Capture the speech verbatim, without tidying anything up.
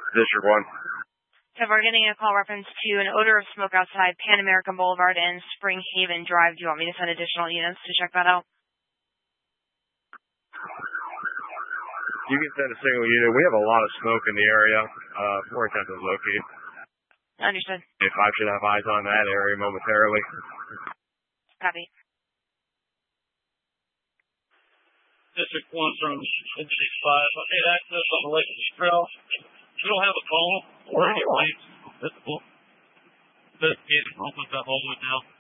District one. So we're getting a call reference to an odor of smoke outside Pan American Boulevard and Spring Haven Drive. Do you want me to send additional units to check that out? You can send a single unit. We have a lot of smoke in the area. Uh, we're attempting to locate. Understood. If I should have eyes on that area momentarily. Copy. District one from six six five. I need access on the Lake Trail. You don't have a phone or any lights visible. This gate opens up all the way down.